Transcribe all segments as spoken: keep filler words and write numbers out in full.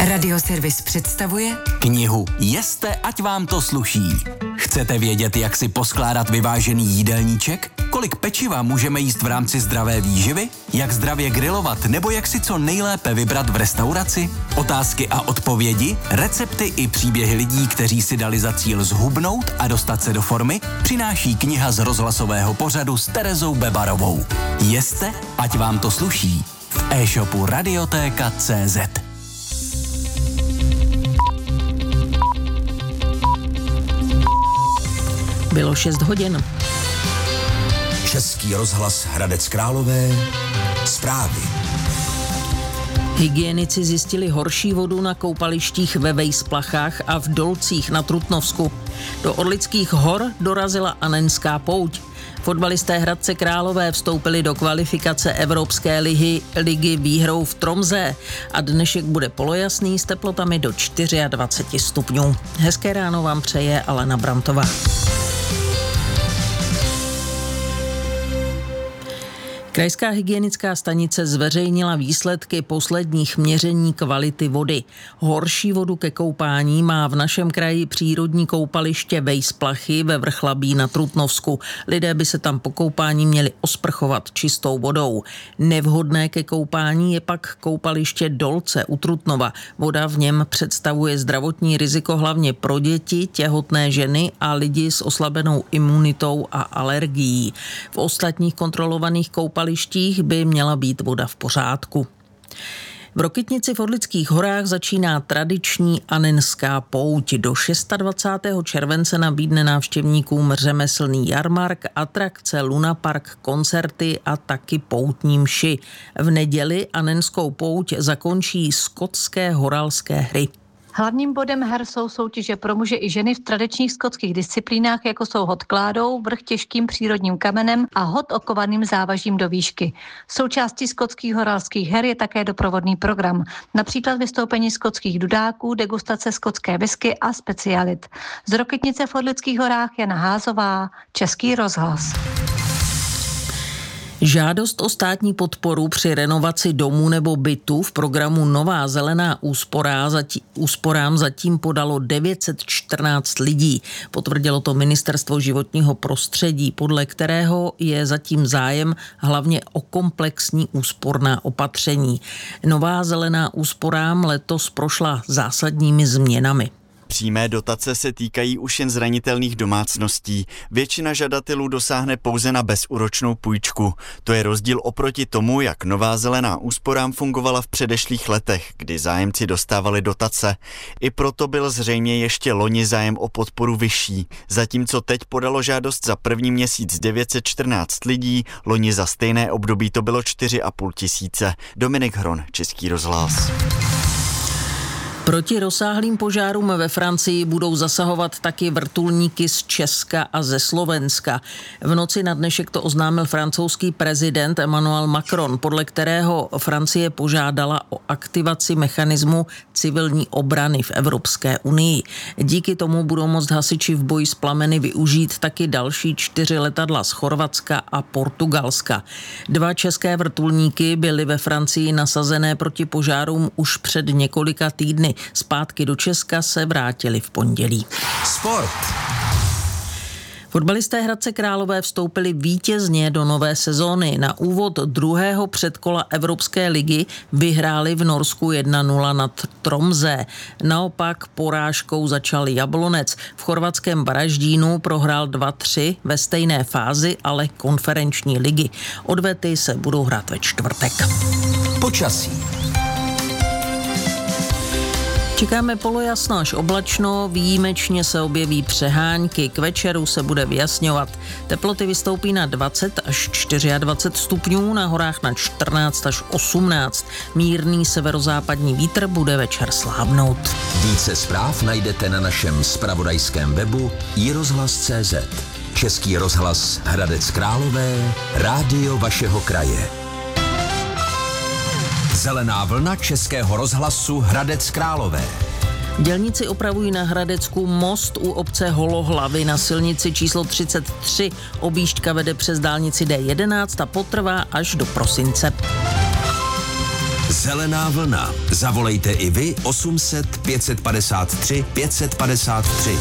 Radioservis představuje knihu Jeste, ať vám to sluší. Chcete vědět, jak si poskládat vyvážený jídelníček? Kolik pečiva můžeme jíst v rámci zdravé výživy? Jak zdravě grilovat nebo jak si co nejlépe vybrat v restauraci? Otázky a odpovědi, recepty i příběhy lidí, kteří si dali za cíl zhubnout a dostat se do formy, přináší kniha z rozhlasového pořadu s Terezou Bebarovou. Jeste, ať vám to sluší. V e-shopu Radiotéka tečka cé zet. Bylo šest hodin. Český rozhlas Hradec Králové. Zprávy. Hygienici zjistili horší vodu na koupalištích ve Vejsplachách a v Dolcích na Trutnovsku. Do Orlických hor dorazila Annenská pouť. Fotbalisté Hradce Králové vstoupili do kvalifikace Evropské ligy, ligy výhrou v Tromsø a dnešek bude polojasný s teplotami do dvacet čtyři stupňů. Hezké ráno vám přeje Alena Brantová. Krajská hygienická stanice zveřejnila výsledky posledních měření kvality vody. Horší vodu ke koupání má v našem kraji přírodní koupaliště Vejsplachy ve Vrchlabí na Trutnovsku. Lidé by se tam po koupání měli osprchovat čistou vodou. Nevhodné ke koupání je pak koupaliště Dolce u Trutnova. Voda v něm představuje zdravotní riziko hlavně pro děti, těhotné ženy a lidi s oslabenou imunitou a alergií. V ostatních kontrolovaných koupalištích by měla být voda v pořádku. V Rokytnici v Orlických horách začíná tradiční Annenská pouť. Do dvacátého šestého července nabídne návštěvníkům řemeslný jarmark, atrakce, lunapark, koncerty a taky poutní mši. V neděli Annenskou pouť zakončí skotské horalské hry. Hlavním bodem her jsou soutěže pro muže i ženy v tradičních skotských disciplínách, jako jsou hod kládou, vrch těžkým přírodním kamenem a hod okovaným závažím do výšky. Součástí skotských horalských her je také doprovodný program, například vystoupení skotských dudáků, degustace skotské whisky a specialit. Z Rokytnice v Orlických horách Jana Házová, Český rozhlas. Žádost o státní podporu při renovaci domů nebo bytu v programu Nová zelená úspora zatím, úsporám zatím podalo devět set čtrnáct lidí. Potvrdilo to Ministerstvo životního prostředí, podle kterého je zatím zájem hlavně o komplexní úsporná opatření. Nová zelená úsporám letos prošla zásadními změnami. Přímé dotace se týkají už jen zranitelných domácností. Většina žadatelů dosáhne pouze na bezúročnou půjčku. To je rozdíl oproti tomu, jak Nová zelená úsporám fungovala v předešlých letech, kdy zájemci dostávali dotace. I proto byl zřejmě ještě loni zájem o podporu vyšší. Zatímco teď podalo žádost za první měsíc devět set čtrnáct lidí, loni za stejné období to bylo čtyři a půl tisíce. Dominik Hron, Český rozhlas. Proti rozsáhlým požárům ve Francii budou zasahovat taky vrtulníky z Česka a ze Slovenska. V noci na dnešek to oznámil francouzský prezident Emmanuel Macron, podle kterého Francie požádala o aktivaci mechanismu civilní obrany v Evropské unii. Díky tomu budou moct hasiči v boji s plameny využít taky další čtyři letadla z Chorvatska a Portugalska. Dva české vrtulníky byly ve Francii nasazené proti požárům už před několika týdny. Zpátky do Česka se vrátili v pondělí. Sport. Fotbalisté Hradce Králové vstoupili vítězně do nové sezóny. Na úvod druhého předkola Evropské ligy vyhráli v Norsku jedna nula nad Tromsø. Naopak porážkou začal Jablonec. V chorvatském Varaždínu prohrál dva tři ve stejné fázi, ale konferenční ligy. Odvety se budou hrát ve čtvrtek. Počasí. Čekáme polojasno až oblačno, výjimečně se objeví přehánky, k večeru se bude vyjasňovat. Teploty vystoupí na dvacet až dvacet čtyři stupňů, na horách na čtrnáct až osmnáct. Mírný severozápadní vítr bude večer slábnout. Více zpráv najdete na našem zpravodajském webu i rozhlas tečka cé zet. Český rozhlas Hradec Králové, rádio vašeho kraje. Zelená vlna Českého rozhlasu Hradec Králové. Dělníci opravují na Hradecku most u obce Holohlavy na silnici číslo třicet tři. Objížďka vede přes dálnici D jedenáct a potrvá až do prosince. Zelená vlna. Zavolejte i vy osm set pět padesát tři pět padesát tři.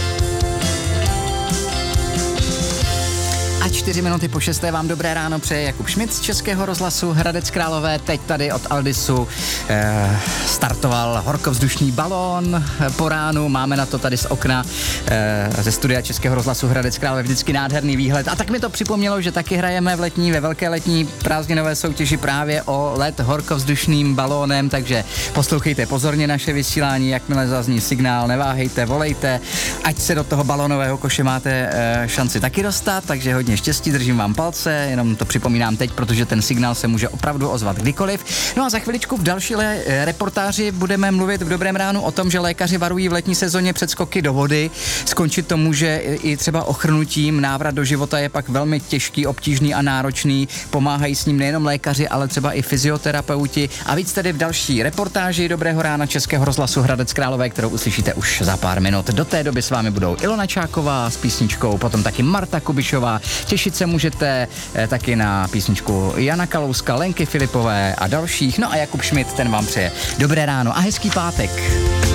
A čtyři minuty po šesté vám dobré ráno přeje Jakub Šmit z Českého rozhlasu Hradec Králové. Teď tady od Aldisu eh, startoval horkovzdušný balón po ránu. Máme na to tady z okna eh, ze studia Českého rozhlasu Hradec Králové vždycky nádherný výhled. A tak mi to připomnělo, že taky hrajeme v letní, ve velké letní prázdninové soutěži právě o let horkovzdušným balónem, takže poslouchejte pozorně naše vysílání, jakmile zazní signál, neváhejte, volejte, ať se do toho balónového koše máte eh, šanci taky dostat, takže hodně štěstí, držím vám palce, jenom to připomínám teď, protože ten signál se může opravdu ozvat kdykoliv. No a za chviličku v další le- reportáži budeme mluvit v Dobrém ránu o tom, že lékaři varují v letní sezóně před skoky do vody. Skončit to může i třeba ochrnutím, návrat do života je pak velmi těžký, obtížný a náročný. Pomáhají s ním nejenom lékaři, ale třeba i fyzioterapeuti. A víc tedy v další reportáži Dobrého rána Českého rozhlasu Hradec Králové, kterou uslyšíte už za pár minut. Do té doby s vámi budou Ilona Čáková s písničkou, potom taky Marta Kubišová. Těšit se můžete eh, taky na písničku Jana Kalouska, Lenky Filipové a dalších. No a Jakub Šmit, ten vám přeje dobré ráno a hezký pátek.